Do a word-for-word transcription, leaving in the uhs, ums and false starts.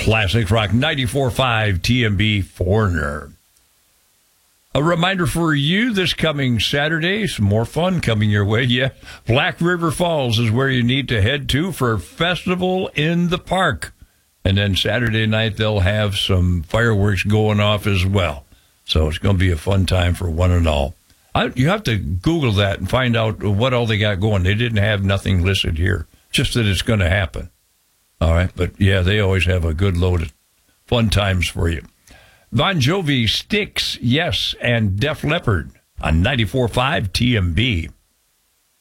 Classic Rock ninety-four point five T M B Foreigner. A reminder for you this coming Saturday, some more fun coming your way. Yeah, Black River Falls is where you need to head to for Festival in the Park. And then Saturday night, they'll have some fireworks going off as well. So it's going to be a fun time for one and all. I, you have to Google that and find out what all they got going. They didn't have nothing listed here, just that it's going to happen. All right, but yeah, they always have a good load of fun times for you. Bon Jovi, Styx, Yes, and Def Leppard on ninety-four point five T M B.